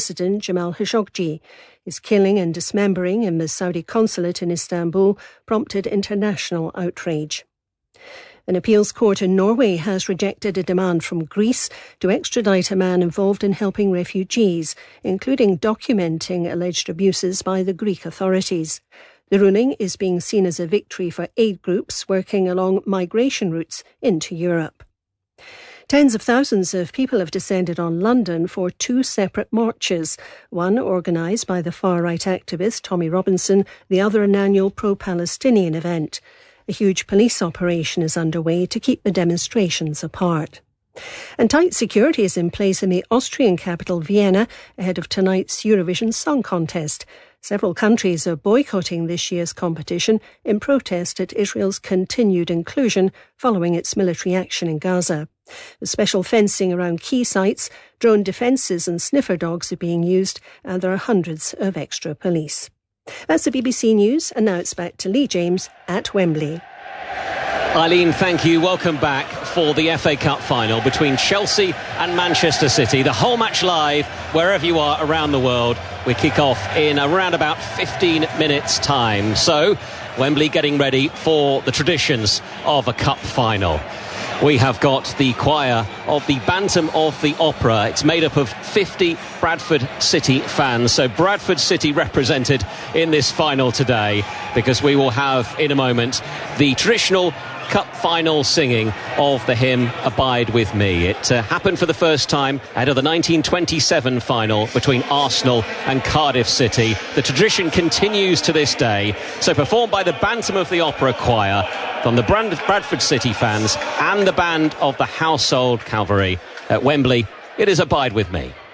Ambassador Jamal Khashoggi. His killing and dismembering in the Saudi consulate in Istanbul prompted international outrage. An appeals court in Norway has rejected a demand from Greece to extradite a man involved in helping refugees, including documenting alleged abuses by the Greek authorities. The ruling is being seen as a victory for aid groups working along migration routes into Europe. Tens of thousands of people have descended on London for two separate marches, one organised by the far-right activist Tommy Robinson, the other an annual pro-Palestinian event. A huge police operation is underway to keep the demonstrations apart. And tight security is in place in the Austrian capital Vienna ahead of tonight's Eurovision Song Contest. Several countries are boycotting this year's competition in protest at Israel's continued inclusion following its military action in Gaza. With special fencing around key sites, drone defences and sniffer dogs are being used, and there are hundreds of extra police. That's the BBC News, and now it's back to Lee James at Wembley. Eileen, thank you. Welcome back for the FA Cup final between Chelsea and Manchester City. The whole match live wherever you are around the world. We kick off in around about 15 minutes' time. So, Wembley getting ready for the traditions of a cup final. We have got the choir of the Bantam of the Opera. It's made up of 50 Bradford City fans. So Bradford City represented in this final today, because we will have in a moment the traditional cup final singing of the hymn Abide With Me. It happened for the first time ahead of the 1927 final between Arsenal and Cardiff City. The tradition continues to this day. So performed by the Bantam of the Opera choir from the Bradford City fans and the band of the Household Cavalry at Wembley, it is Abide With Me.